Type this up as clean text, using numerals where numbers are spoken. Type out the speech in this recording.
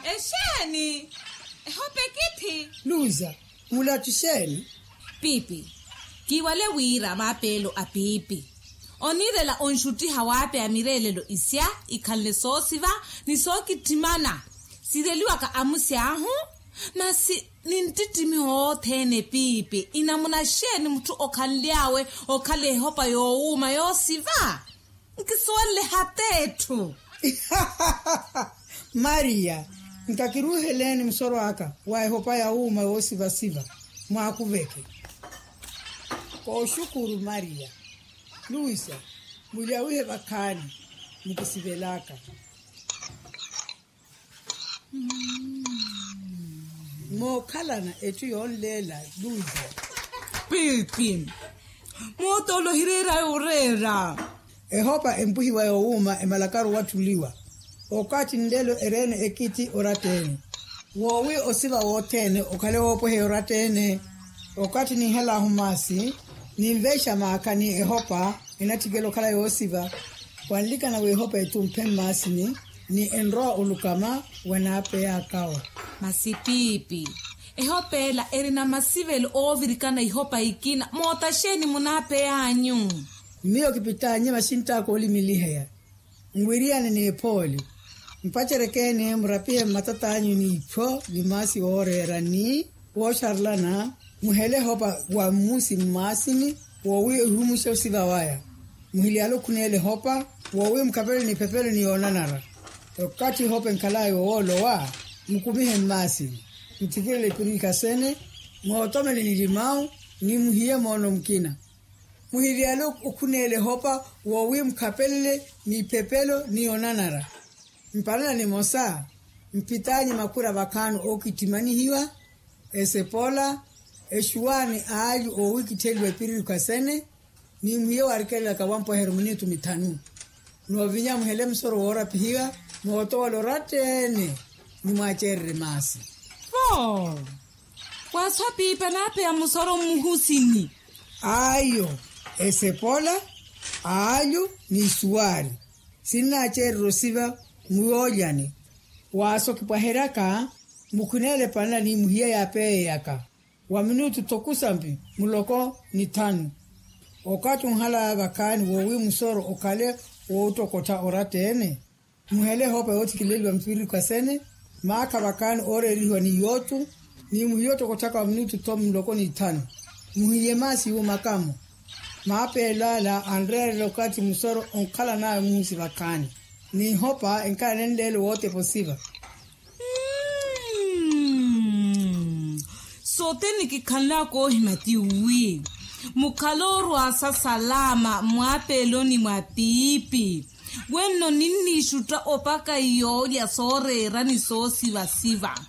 Esheni. Hope kithi. Luza, mulatisheni. Pipi. Kiwale wira mapelo a pipi. Onirela onshuti hawape amirelelo isya ikhalle sosiva ni sokitimana. Sireliwa ka amusyahu. Masi nintitimi hothene pipi. Inamuna sheni mtu okaliawe okale hopa youma yosiva. Nkiswale hatetu. Maria, ntakiruheleni msoro waka. Wae hopa ya uma yosiva siva. Mwakuveke. Kwa shukuru Maria. Luisa, muliawihe bakani. Mukisibelaka. Mokalana etu yonlela Luisa. Pipi. Motolo hirera urera. Ehopa empuhi wa youma emalakaru watuliwa. Okati ndelo erene ekiti oratene. Wowi osiva wotene okale wopohe oratene. Okati ni hela humasi. Ni mvesha maakani ehopa inatigelo kala yosiva. Wanlika na wehopa etu mpemmasini. Ni enroa ulukama wenape ya kawa. Masipipi. Ehopela erina masivelo ovirikana ihopa ikina. Motasheni munape anyu. Miyo kipitanye masinta koli miliheya. Ngwiriane ni poli. Mpacherekene mrapie matata anyu ni ipo. Limasi orera ni. Wosharlana. Muhele hopa wa musi masini. Wawi uhumusha usiva waya. Muhili alo kunele hopa. Wawi mkapele ni pepele ni onanara. Wakati hopa nkalayo wolo wa. Mkumihe masini. Mtikile pirika sene. Mwotome ni limau. Ni muhiye mono mkina. Muhili alo ukunele hopa. Wawi mkapele ni pepelo ni onanara. Mpalana ni mosa. Mpitanyi makura wakanu okitimani hiwa. Esepola. Eshuani aaju o wiki telwe piri kasene ni mhiyo warikela kawampo hermuni tumitanu no vinya mhele msoro ora pihiga moto loratene ni mwacherre masi kwa sapi panape ya musoro muhusini ayo esepola aaju ni suari sina cherro siva muojani waso kipaheraka mukunele pana ni mhiya ya pe yaka wa minutu tokusambi muloko ni tanu. Okati unhala bakani wowi musoro okale wotokota oratene. Muhele hopa yoti kilelwa mpiri kwa sene. Maaka bakani ore riho ni yotu. Ni muhiyoto kotaka wa minutu tomu muloko ni tanu. Muhiyemasi hu makamu. Maape lala andre lokati musoro onkala na musi bakani. Ni hopa enkala nendele wote posiva. Soteni kikala ko himati wi. Mukaloru asa salama mwapelo ni mwapipi. Weno nini shuta opaka iyo ya sore rani so siva siva.